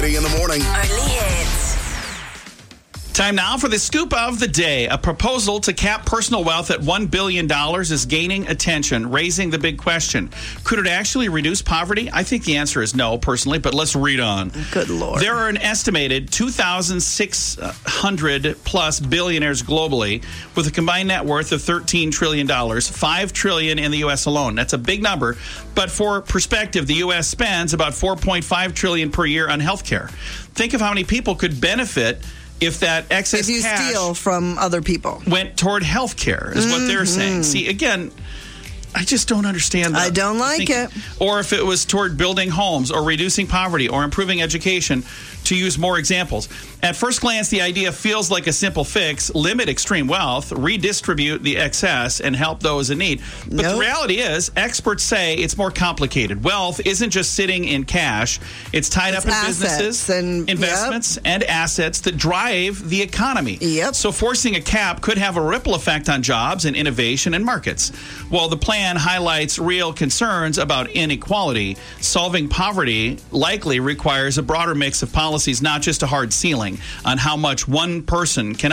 Friday in the morning. Early hits. Time now for the scoop of the day. A proposal to cap personal wealth at $1 billion is gaining attention, raising the big question. Could it actually reduce poverty? I think the answer is no, personally, but let's read on. Good Lord. There are an estimated 2,600 plus billionaires globally with a combined net worth of $13 trillion, $5 trillion in the U.S. alone. That's a big number, but for perspective, the U.S. spends about $4.5 trillion per year on health care. Think of how many people could benefit if that excess if you cash steal from other people went toward health care, is what they're saying. See, again, I just don't understand that. I don't like it. Or if it was toward building homes or reducing poverty or improving education, to use more examples. At first glance, the idea feels like a simple fix: limit extreme wealth, redistribute the excess, and help those in need. But the reality is, experts say it's more complicated. Wealth isn't just sitting in cash. It's tied up in businesses, and investments, and assets that drive the economy. So forcing a cap could have a ripple effect on jobs and innovation and markets. While the plan highlights real concerns about inequality, solving poverty likely requires a broader mix of policies, not just a hard ceiling on how much one person can